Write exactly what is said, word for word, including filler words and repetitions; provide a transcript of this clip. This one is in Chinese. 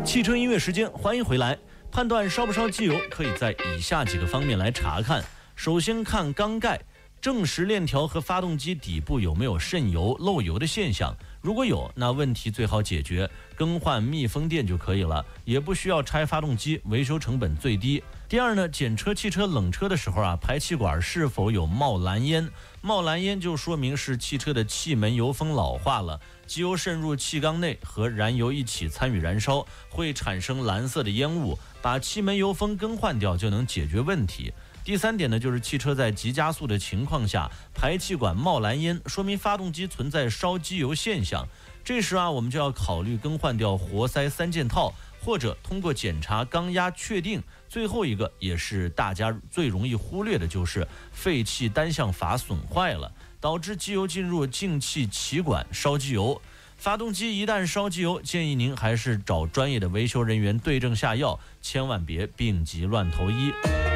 汽车音乐时间，欢迎回来。判断烧不烧机油，可以在以下几个方面来查看。首先看缸盖，正时链条和发动机底部有没有渗油、漏油的现象。如果有，那问题最好解决，更换密封垫就可以了，也不需要拆发动机，维修成本最低。第二呢，检测汽车冷车的时候啊，排气管是否有冒蓝烟？冒蓝烟就说明是汽车的气门油封老化了，机油渗入气缸内和燃油一起参与燃烧，会产生蓝色的烟雾，把气门油封更换掉就能解决问题。第三点呢，就是汽车在急加速的情况下，排气管冒蓝烟，说明发动机存在烧机油现象。这时啊，我们就要考虑更换掉活塞三件套，或者通过检查缸压确定。最后一个也是大家最容易忽略的，就是废气单向阀损坏了，导致机油进入进气歧管烧机油。发动机一旦烧机油，建议您还是找专业的维修人员对症下药，千万别病急乱投医。